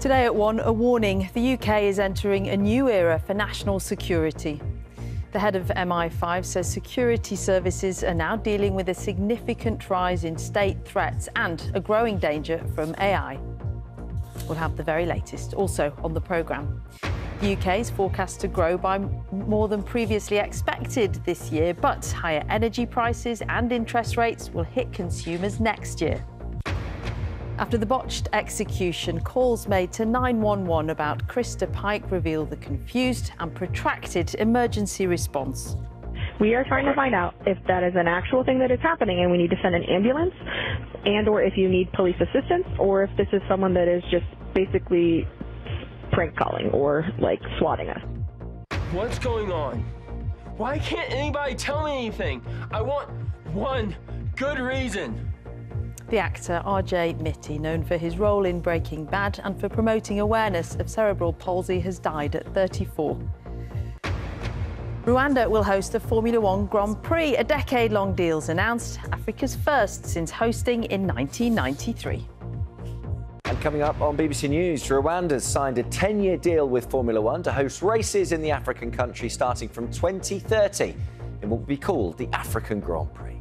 Today at 1, a warning. The UK is entering a new era for national security. The head of MI5 says security services are now dealing with a significant rise in state threats and a growing danger from AI. We'll have the very latest also on the programme. The UK is forecast to grow by more than previously expected this year, but higher energy prices and interest rates will hit consumers next year. After the botched execution, calls made to 911 about Krista Pike reveal the confused and protracted emergency response. We are trying to find out if that is an actual thing that is happening and we need to send an ambulance, and or if you need police assistance, or if this is someone that is just basically prank calling or like swatting us. What's going on? Why can't anybody tell me anything? I want one good reason. The actor R.J. Mitte, known for his role in Breaking Bad and for promoting awareness of cerebral palsy, has died at 34. Rwanda will host the Formula One Grand Prix. A decade-long deal's announced, Africa's first since hosting in 1993. And coming up on BBC News, Rwanda's signed a 10-year deal with Formula One to host races in the African country starting from 2030 in what will be called the African Grand Prix.